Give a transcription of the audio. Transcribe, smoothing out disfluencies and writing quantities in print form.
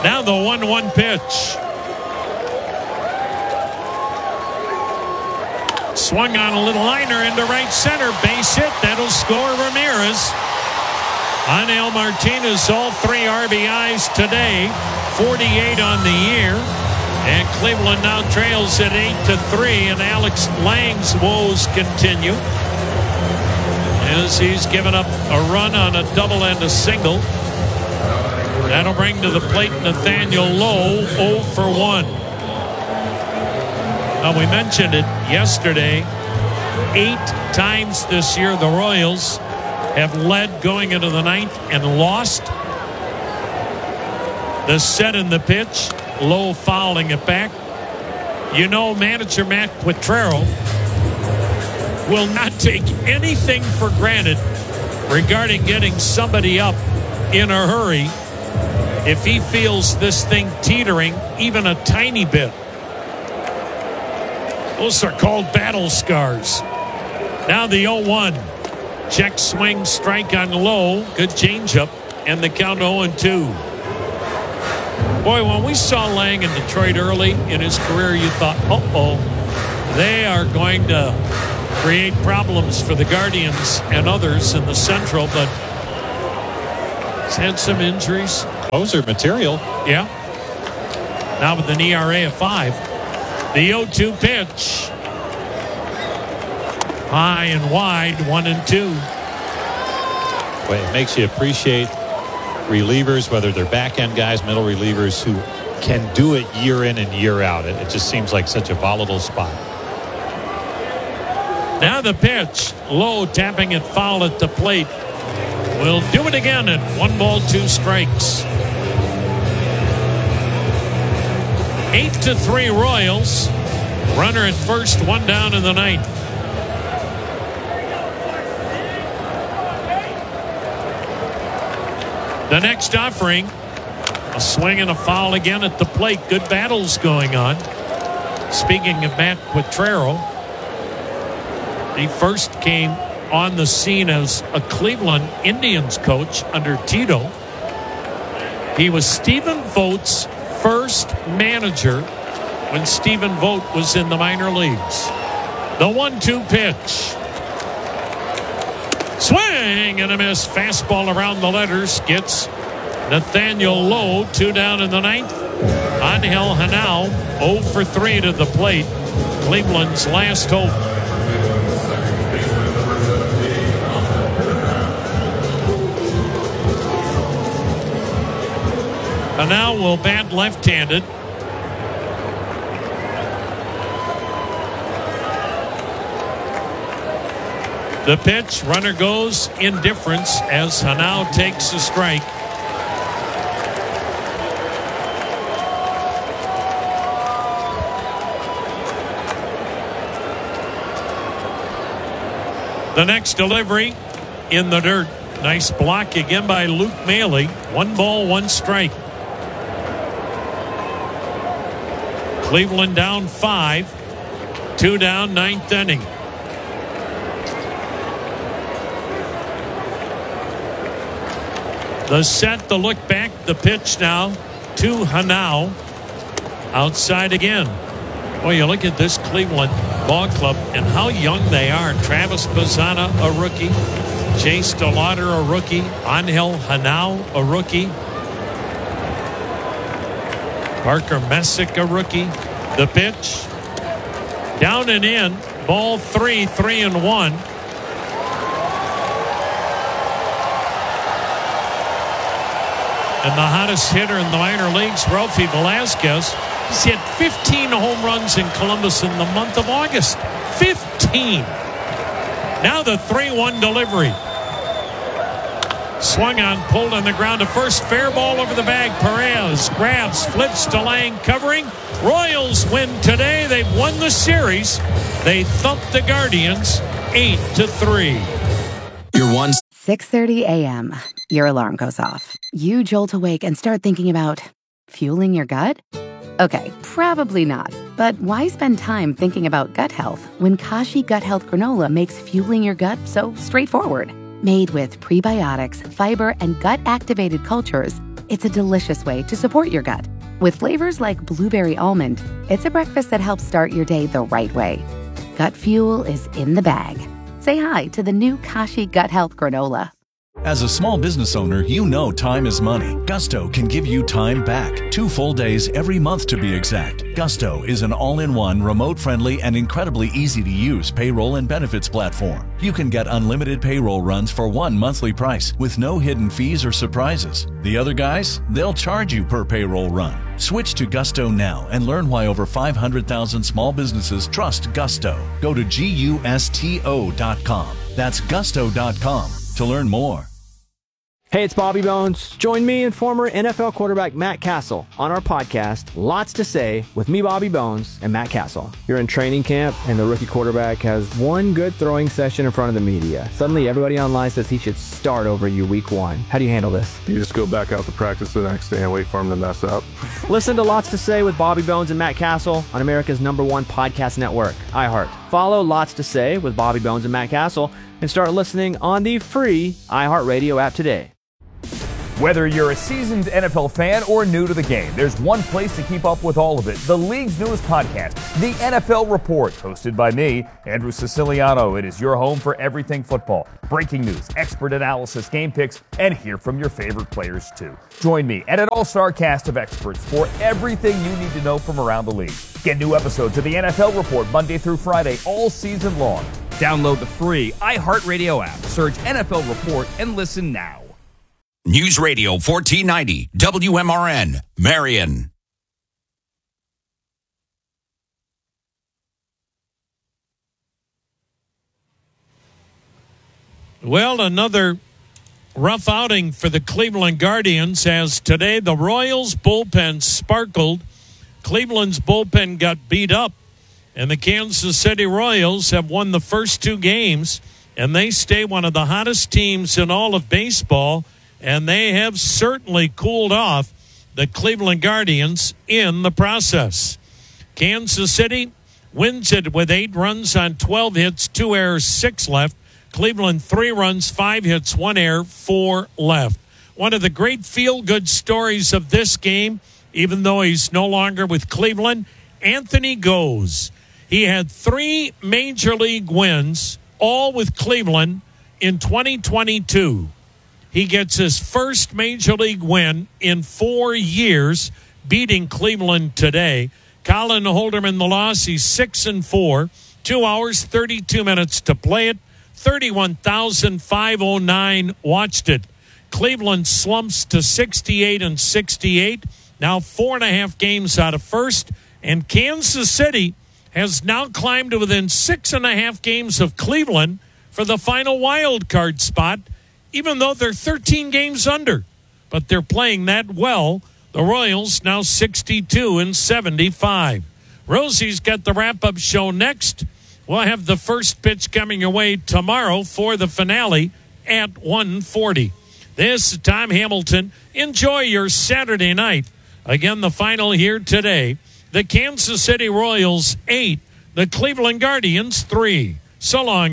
Now the 1-1 pitch. Swung on a little liner into right center. Base hit. That'll score Ramirez. Angel Martinez, all 3 RBIs today. 48 on the year. And Cleveland now trails at 8-3. And Alex Lang's woes continue, as he's given up a run on a double and a single. That'll bring to the plate Nathaniel Lowe, 0 for 1. Now, we mentioned it yesterday. 8 times this year the Royals have led going into the 9th and lost. The set in the pitch, Lowe fouling it back. You know, manager Matt Quatraro will not take anything for granted regarding getting somebody up in a hurry if he feels this thing teetering even a tiny bit. Those are called battle scars. Now the 0-1. Check swing strike on Lowe. Good changeup. And the count 0-2. Boy, when we saw Lang in Detroit early in his career, you thought, they are going to create problems for the Guardians and others in the Central, but he's had some injuries. Those are material. Yeah. Now with an ERA of 5. The 0-2 pitch. High and wide, 1-2. Well, it makes you appreciate relievers, whether they're back-end guys, middle relievers, who can do it year in and year out. It just seems like such a volatile spot. Now the pitch. Lowe tapping it foul at the plate. Will do it again at 1 ball, 2 strikes. 8-3 Royals. Runner at first, 1 down in the 9th. The next offering, a swing and a foul again at the plate. Good battles going on. Speaking of Matt Quatraro, he first came on the scene as a Cleveland Indians coach under Tito. He was Stephen Vogt's first manager when Stephen Vogt was in the minor leagues. The 1-2 pitch. Swing and a miss. Fastball around the letters. Gets Nathaniel Lowe. 2 down in the 9th. Angel Hanau 0 for 3 to the plate. Cleveland's last hope. Hanau will bat left-handed. The pitch, runner goes, indifference as Hanau takes a strike. The next delivery in the dirt. Nice block again by Luke Maile. 1 ball, 1 strike. Cleveland down 5. 2 down, 9th inning. The set, the look back, the pitch now to Hanau. Outside again. Well, you look at this Cleveland ball club and how young they are. Travis Bazzana, a rookie. Chase DeLauder, a rookie. Angel Hanau, a rookie. Parker Messick, a rookie. The pitch. Down and in. Ball 3, 3-1. And the hottest hitter in the minor leagues, Ralphie Velasquez, he's hit 15 home runs in Columbus in the month of August. 15. Now the 3-1 delivery. Swung on, pulled on the ground to first. Fair ball over the bag. Perez grabs, flips to Lang, covering. Royals win today. They've won the series. They thumped the Guardians 8-3. Your 6:30 a.m. Your alarm goes off. You jolt awake and start thinking about fueling your gut? Okay, probably not. But why spend time thinking about gut health when Kashi Gut Health Granola makes fueling your gut so straightforward? Made with prebiotics, fiber, and gut-activated cultures, it's a delicious way to support your gut. With flavors like blueberry almond, it's a breakfast that helps start your day the right way. Gut Fuel is in the bag. Say hi to the new Kashi Gut Health Granola. As a small business owner, you know time is money. Gusto can give you time back. 2 full days every month to be exact. Gusto is an all-in-one, remote-friendly, and incredibly easy-to-use payroll and benefits platform. You can get unlimited payroll runs for one monthly price with no hidden fees or surprises. The other guys, they'll charge you per payroll run. Switch to Gusto now and learn why over 500,000 small businesses trust Gusto. Go to GUSTO.com. That's Gusto.com to learn more. Hey, it's Bobby Bones. Join me and former NFL quarterback Matt Castle on our podcast, Lots to Say, with me, Bobby Bones, and Matt Castle. You're in training camp, and the rookie quarterback has one good throwing session in front of the media. Suddenly, everybody online says he should start over you week 1. How do you handle this? You just go back out to practice the next day and wait for him to mess up. Listen to Lots to Say with Bobby Bones and Matt Castle on America's #1 podcast network, iHeart. Follow Lots to Say with Bobby Bones and Matt Castle and start listening on the free iHeartRadio app today. Whether you're a seasoned NFL fan or new to the game, there's one place to keep up with all of it. The league's newest podcast, The NFL Report, hosted by me, Andrew Siciliano. It is your home for everything football. Breaking news, expert analysis, game picks, and hear from your favorite players too. Join me and an all-star cast of experts for everything you need to know from around the league. Get new episodes of The NFL Report Monday through Friday all season long. Download the free iHeartRadio app. Search NFL Report and listen now. News Radio 1490 WMRN, Marion. Well, another rough outing for the Cleveland Guardians, as today the Royals bullpen sparkled. Cleveland's bullpen got beat up, and the Kansas City Royals have won the first 2 games, and they stay one of the hottest teams in all of baseball. And they have certainly cooled off the Cleveland Guardians in the process. Kansas City wins it with 8 runs on 12 hits, 2 errors, 6 left. Cleveland 3 runs, 5 hits, 1 error, 4 left. One of the great feel-good stories of this game, even though he's no longer with Cleveland, Anthony Gose. He had 3 major league wins, all with Cleveland, in 2022. He gets his first major league win in 4 years, beating Cleveland today. Colin Holderman, the loss, he's 6-4, 2 hours, 32 minutes to play it. 31,509 watched it. Cleveland slumps to 68-68, now 4.5 games out of first. And Kansas City has now climbed to within 6.5 games of Cleveland for the final wild card spot, even though they're 13 games under. But they're playing that well. The Royals now 62-75. Rosie's got the wrap-up show next. We'll have the first pitch coming your way tomorrow for the finale at 1:40. This is Tom Hamilton. Enjoy your Saturday night. Again, the final here today. The Kansas City Royals 8, the Cleveland Guardians 3. So long.